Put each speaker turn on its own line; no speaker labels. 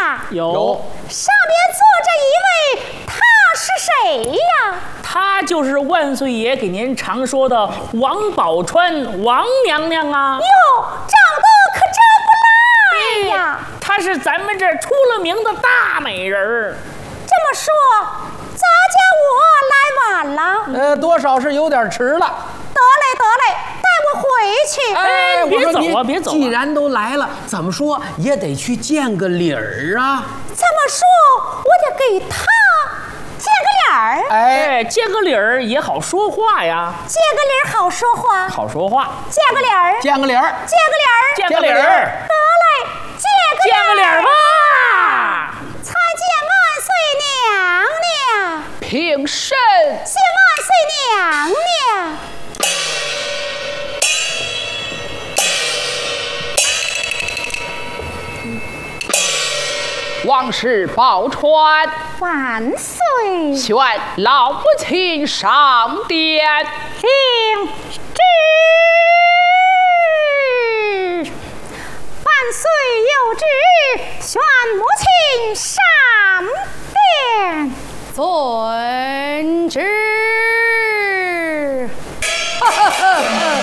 吧？
有。
上边坐着一位，他是谁呀？
他就是万岁爷给您常说的王宝钏王娘娘啊。
哟，长得可真不赖呀！
她是咱们这儿出了名的大美人儿。
这么说，咱家我来晚了。
多少是有点迟了。
得嘞，带我回去。
哎，
别
我说
走啊别走啊
既然都来了，怎么说也得去见个礼儿啊。
这么说，我得给他见个脸儿。
哎，见个礼儿也好说话呀。
见个礼儿好说话。
好说话。
见个脸儿。
见个礼儿。
见个脸儿。
见个礼儿。
得嘞，见
个礼儿吧。
参见万岁娘娘。
平身。
谢万岁娘娘。
王氏宝钏，
万岁！
宣老母亲上殿。
听旨。